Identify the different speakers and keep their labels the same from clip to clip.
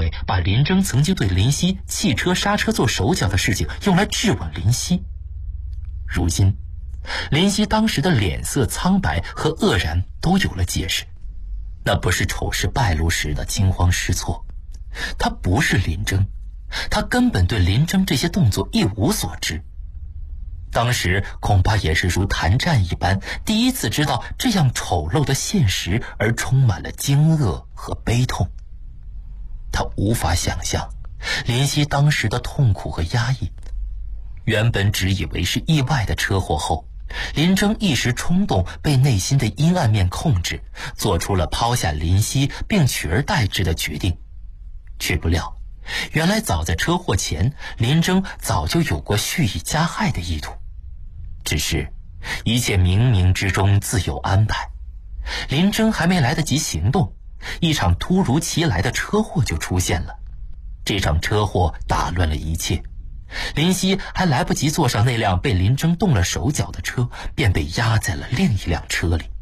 Speaker 1: 悔把林征曾经对林夕汽车刹车做手脚的事情用来质问林夕。如今林夕当时的脸色苍白和愕然都有了解释，那不是丑事败露时的惊慌失措，他不是林征，他根本对林征这些动作一无所知。当时恐怕也是如谭战一般，第一次知道这样丑陋的现实，而充满了惊愕和悲痛。他无法想象林夕当时的痛苦和压抑。原本只以为是意外的车祸后，林征一时冲动，被内心的阴暗面控制，做出了抛下林夕并取而代之的决定。却不料原来早在车祸前，林征早就有过蓄意加害的意图。只是一切冥冥之中自有安排，林征还没来得及行动，一场突如其来的车祸就出现了。这场车祸打乱了一切，林夕还来不及坐上那辆被林征动了手脚的车，便被压在了另一辆车里。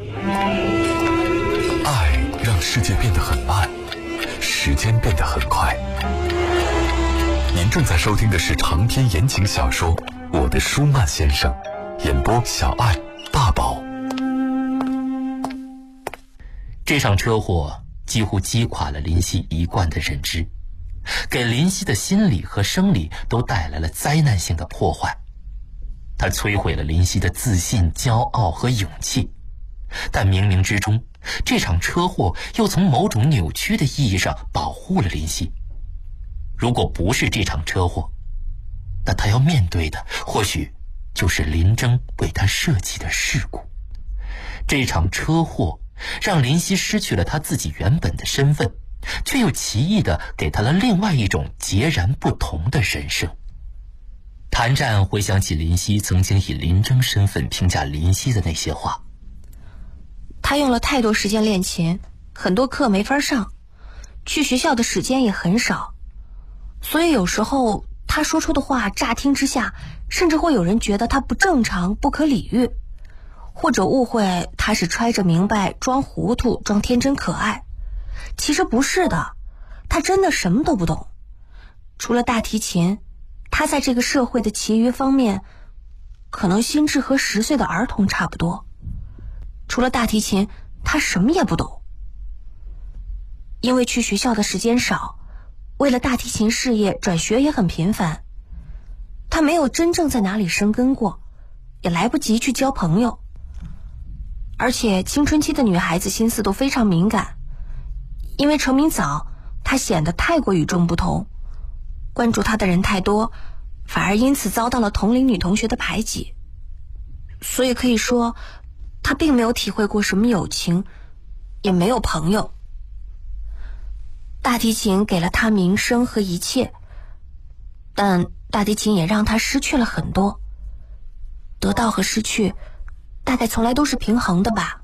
Speaker 2: 爱让世界变得很慢，时间变得很快。您正在收听的是长篇言情小说《我的舒曼先生》，演播小爱、大宝。
Speaker 1: 这场车祸几乎击垮了林夕一贯的认知，给林夕的心理和生理都带来了灾难性的破坏。它摧毁了林夕的自信、骄傲和勇气。但冥冥之中，这场车祸又从某种扭曲的意义上保护了林夕。如果不是这场车祸，那他要面对的或许就是林征为他设计的事故。这场车祸让林夕失去了他自己原本的身份，却又奇异地给他了另外一种截然不同的人生。谭战回想起林夕曾经以林征身份评价林夕的那些话，
Speaker 3: 他用了太多时间练琴，很多课没法上，去学校的时间也很少，所以有时候他说出的话乍听之下，甚至会有人觉得他不正常、不可理喻，或者误会他是揣着明白装糊涂、装天真可爱。其实不是的，他真的什么都不懂。除了大提琴，他在这个社会的其余方面，可能心智和10岁的儿童差不多。除了大提琴，他什么也不懂。因为去学校的时间少，为了大提琴事业转学也很频繁，他没有真正在哪里生根过，也来不及去交朋友。而且青春期的女孩子心思都非常敏感，因为成名早，她显得太过与众不同，关注她的人太多，反而因此遭到了同龄女同学的排挤。所以可以说，她并没有体会过什么友情，也没有朋友。大提琴给了她名声和一切，但大提琴也让她失去了很多。得到和失去大概从来都是平衡的吧。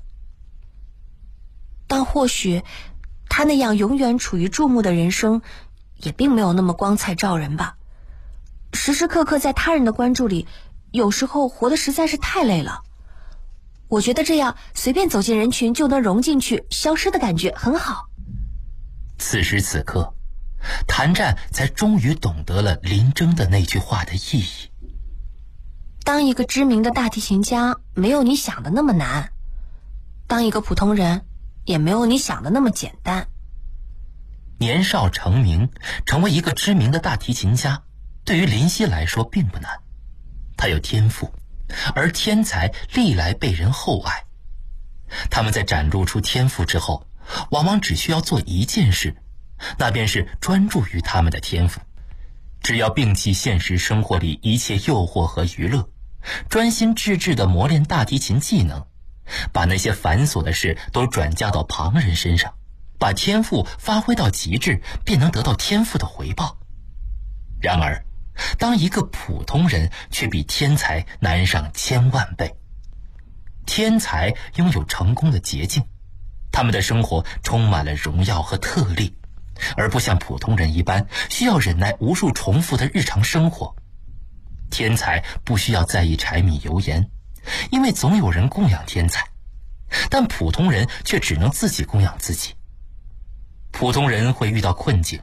Speaker 3: 但或许他那样永远处于注目的人生也并没有那么光彩照人吧。时时刻刻在他人的关注里，有时候活得实在是太累了。我觉得这样随便走进人群就能融进去，消失的感觉很好。
Speaker 1: 此时此刻，谭战才终于懂得了林征的那句话的意义。
Speaker 3: 当一个知名的大提琴家没有你想的那么难，当一个普通人也没有你想的那么简单。
Speaker 1: 年少成名，成为一个知名的大提琴家，对于林夕来说并不难。他有天赋，而天才历来被人厚爱。他们在展露出天赋之后，往往只需要做一件事，那便是专注于他们的天赋。只要摒弃现实生活里一切诱惑和娱乐，专心致志地磨练大提琴技能，把那些繁琐的事都转嫁到旁人身上，把天赋发挥到极致，便能得到天赋的回报。然而当一个普通人却比天才难上1000万倍。天才拥有成功的捷径，他们的生活充满了荣耀和特例，而不像普通人一般需要忍耐无数重复的日常生活。天才不需要在意柴米油盐，因为总有人供养天才，但普通人却只能自己供养自己。普通人会遇到困境，